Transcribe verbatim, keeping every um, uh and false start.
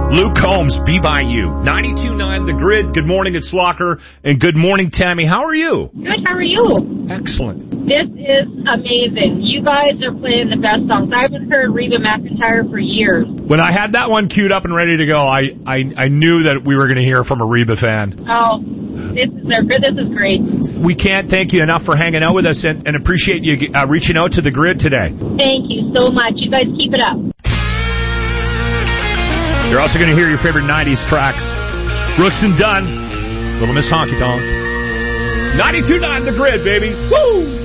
Luke Combs, Be By You. ninety-two point nine The Grid. Good morning, it's Locker. And good morning, Tammy. How are you? Good, how are you? Excellent. This is amazing. You guys are playing the best songs. I haven't heard Reba McEntire for years. When I had that one queued up and ready to go, I, I, I knew that we were going to hear from a Reba fan. Oh, this is, this is great. We can't thank you enough for hanging out with us and, and appreciate you uh, reaching out to The Grid today. Thank you so much. You guys keep it up. You're also going to hear your favorite nineties tracks. Brooks and Dunn, Little Miss Honky Tonk. ninety-two point nine The Grid, baby. Woo!